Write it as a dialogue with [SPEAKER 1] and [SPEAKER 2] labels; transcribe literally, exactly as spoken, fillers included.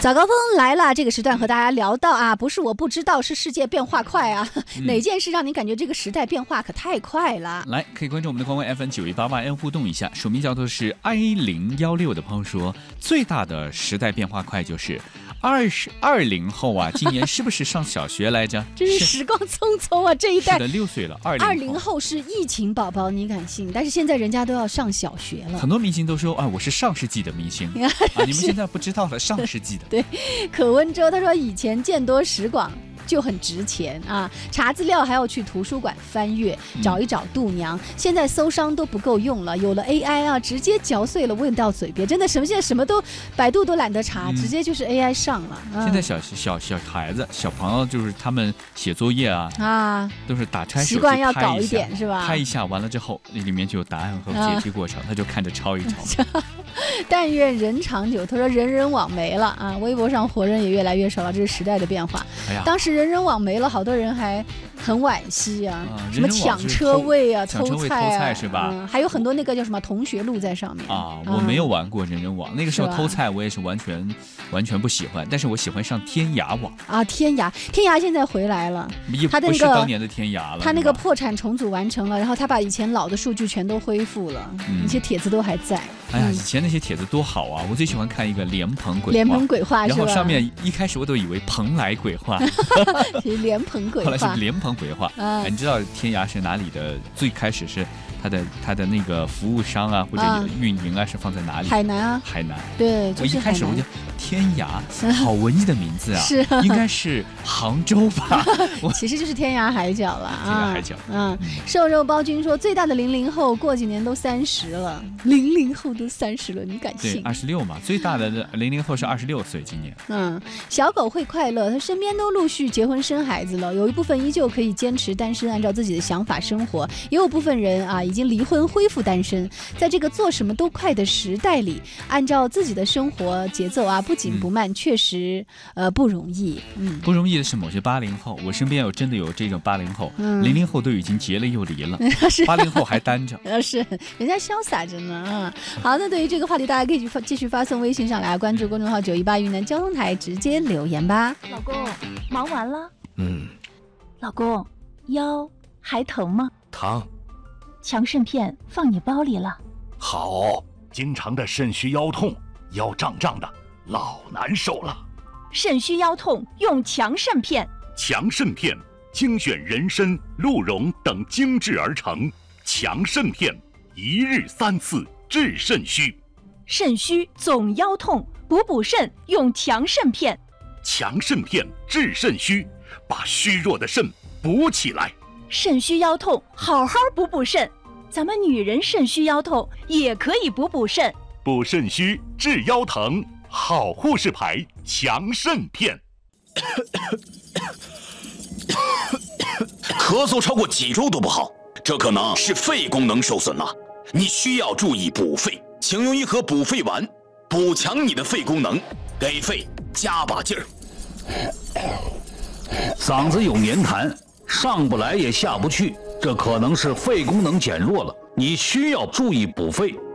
[SPEAKER 1] 早高峰来了，这个时段和大家聊到啊，不是我不知道，是世界变化快啊。嗯、哪件事让你感觉这个时代变化可太快了？
[SPEAKER 2] 来，可以关注我们的官网 F M 九一八八 N 互动一下。署名叫做是 I 零一六的朋友说，最大的时代变化快就是二十二零后啊，今年是不是上小学来着？
[SPEAKER 1] 真是时光匆匆啊！这一代
[SPEAKER 2] 是的，六岁了。二
[SPEAKER 1] 零后是疫情宝宝，你敢信？但是现在人家都要上小学了。
[SPEAKER 2] 很多明星都说啊，我是上世纪的明星啊，你们现在不知道了，上世纪的。
[SPEAKER 1] 对，可温州他说以前见多识广就很值钱啊，查资料还要去图书馆翻阅找一找度娘、嗯、现在搜商都不够用了，有了 A I 啊，直接嚼碎了问到嘴边，真的什么现在什么都百度都懒得查、嗯、直接就是 A I 上了、嗯、
[SPEAKER 2] 现在小小小孩子小朋友就是他们写作业啊啊都是打开手机
[SPEAKER 1] 习惯要搞一点是吧，
[SPEAKER 2] 拍一下完了之后里面就有答案和解题过程、啊、他就看着抄一抄
[SPEAKER 1] 但愿人长久，他说人人网没了啊，微博上活人也越来越少了，这是时代的变化、哎、呀当时人人网没了，好多人还很惋惜啊，啊什么抢车位啊、偷菜啊，
[SPEAKER 2] 是吧、嗯？
[SPEAKER 1] 还有很多那个叫什么同学录在上面
[SPEAKER 2] 啊。我没有玩过人人网，那个时候偷菜我也是完全完全不喜欢，但是我喜欢上天涯网
[SPEAKER 1] 啊。天涯，天涯现在回来了，他的那个
[SPEAKER 2] 不是当年的天涯了，
[SPEAKER 1] 他那个破产重组完成了，然后他把以前老的数据全都恢复了，嗯、一些帖子都还在。
[SPEAKER 2] 哎呀，以前那些帖子多好啊！我最喜欢看一个莲蓬鬼话，
[SPEAKER 1] 莲蓬鬼话是吧？
[SPEAKER 2] 然后上面一开始我都以为蓬莱鬼话，
[SPEAKER 1] 其实莲蓬鬼话，
[SPEAKER 2] 后来是莲蓬鬼话。嗯、哎，你知道天涯是哪里的？最开始是它的它的那个服务商啊，或者运营啊，是放在哪里？
[SPEAKER 1] 海南啊，
[SPEAKER 2] 海南。
[SPEAKER 1] 对，
[SPEAKER 2] 我一开始我就天涯，好文艺的名字啊，
[SPEAKER 1] 是
[SPEAKER 2] 应该是杭州吧？
[SPEAKER 1] 其实就是天涯海角了啊。
[SPEAKER 2] 天涯海角。
[SPEAKER 1] 嗯，瘦肉包君说，最大的零零后过几年都三十了，零零后都三十了，你敢信？
[SPEAKER 2] 对，二十六嘛，最大的零零后是二十六岁，今年。
[SPEAKER 1] 嗯，小狗会快乐，他身边都陆续结婚生孩子了，有一部分依旧可以坚持单身，按照自己的想法生活，也有部分人啊已经离婚恢复单身，在这个做什么都快的时代里，按照自己的生活节奏啊，不紧不慢，嗯、确实呃不容易。嗯，
[SPEAKER 2] 不容易的是某些八零后，我身边有真的有这种八零后，零零、嗯、后都已经结了又离了，八零后还单着，
[SPEAKER 1] 是人家潇洒着呢啊。好，那对于这个话题，大家可以继续发送微信上来，关注公众号九一八云南交通台，直接留言吧。
[SPEAKER 3] 老公，忙完了？
[SPEAKER 4] 嗯。
[SPEAKER 3] 老公，腰还疼吗？
[SPEAKER 4] 疼。
[SPEAKER 3] 强肾片放你包里了。
[SPEAKER 4] 好，经常的肾虚腰痛，腰胀胀的，老难受了。
[SPEAKER 3] 肾虚腰痛用强肾片。
[SPEAKER 4] 强肾片精选人参、鹿茸等精制而成，强肾片一日三次治肾虚。
[SPEAKER 3] 肾虚总腰痛，补补肾用强肾片。
[SPEAKER 4] 强肾片治肾虚，把虚弱的肾补起来。
[SPEAKER 3] 肾虚腰痛，好好补补肾。咱们女人肾虚腰痛也可以补补肾，
[SPEAKER 4] 补肾虚治腰疼，好护士牌强肾片。
[SPEAKER 5] 咳嗽超过几周都不好，这可能是肺功能受损了，你需要注意补肺，请用一盒补肺丸，补强你的肺功能，给肺加把劲儿。
[SPEAKER 6] 嗓子有黏痰，上不来也下不去，这可能是肺功能减弱了，你需要注意补肺。